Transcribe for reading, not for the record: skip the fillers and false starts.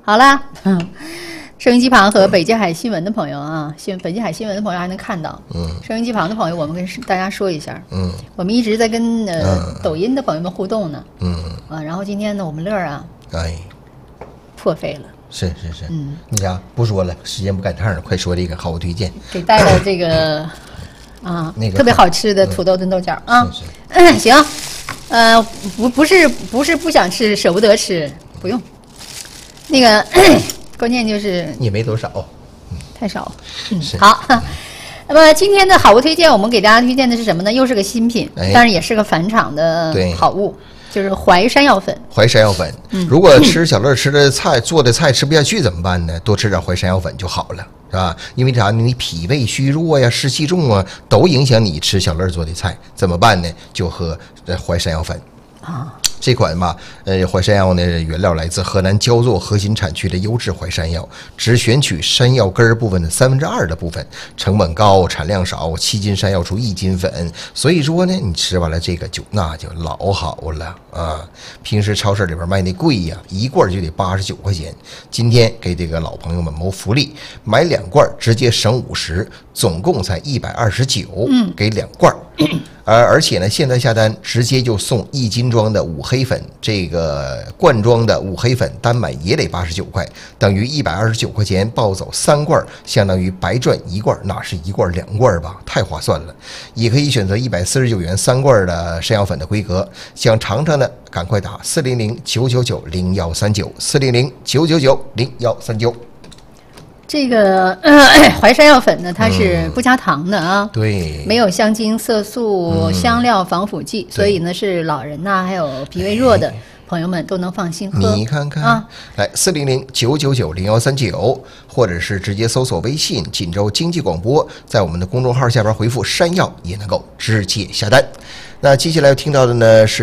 好啦，收音机旁和北京海新闻的朋友啊，北京海新闻的朋友还能看到。收音机旁的朋友，我们跟大家说一下。我们一直在跟抖音的朋友们互动呢。然后今天呢，我们乐啊，破费了。 是，那家不说了，时间不赶趟了，快说这个好物推荐。 给带了这个那个特别好吃的土豆炖豆角啊。行，不是不想吃，舍不得吃，不用。那个关键就是也没多少， 太少。好。那么今天的好物推荐，我们给大家推荐的是什么呢？又是个新品，但是也是个返场的好物。就是淮山药粉。淮山药粉， 如果吃小乐吃的菜做的菜吃不下去怎么办呢？多吃点淮山药粉就好了，是吧？因为啥呢？你脾胃虚弱呀、湿气重啊，都影响你吃小乐做的菜，怎么办呢？就喝淮山药粉啊。这款吧，淮山药呢，原料来自河南焦作核心产区的优质淮山药，只选取山药根部分的2/3的部分，成本高，产量少，7斤山药出1斤粉，所以说呢，你吃完了这个那就老好了啊！平时超市里边卖那贵呀，一罐就得89块钱，今天给这个老朋友们谋福利，买2罐直接省50，总共才129，给2罐。而且呢，现在下单直接就送1斤装的五黑粉，这个罐装的五黑粉单买也得89块，等于129块钱抱走3罐，相当于白赚1罐，哪是1罐2罐吧？太划算了！也可以选择149元3罐的山药粉的规格，想尝尝的赶快打400-999-0139，400-999-0139。 这个淮山药粉呢，它是不加糖的啊， 对， 没有香精、色素、香料、防腐剂，所以呢是老人呐，还有脾胃弱的朋友们都能放心喝。 你看看啊，来400-999-0139，或者是直接搜索微信锦州经济广播，在我们的公众号下边回复山药也能够直接下单。那接下来要听到的呢是